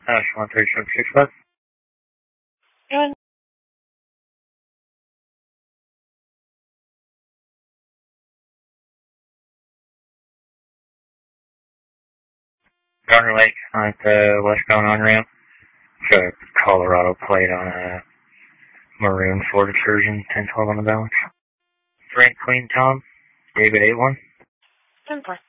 1365. And Garner Lake on the westbound on ramp. Got a Colorado plate on a maroon Ford Excursion, 1012 on the balance. Frank Queen Tom, David 81. 10-4.